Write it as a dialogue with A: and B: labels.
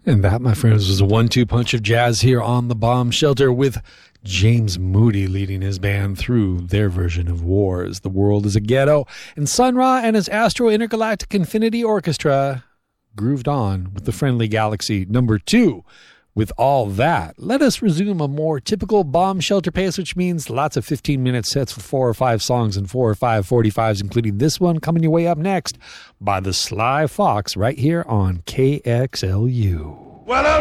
A: And that, my friends, was a 1-2 punch of jazz here on The Bomb Shelter with James Moody leading his band through their version of Wars, The World is a Ghetto, and Sun Ra and his Astro Intergalactic Infinity Orchestra grooved on with the Friendly Galaxy number 2. With all that, let us resume a more typical Bomb Shelter pace, which means lots of 15-minute sets with 4 or 5 songs and 4 or 5 45s, including this one coming your way up next by the Sly Fox right here on KXLU.
B: Well,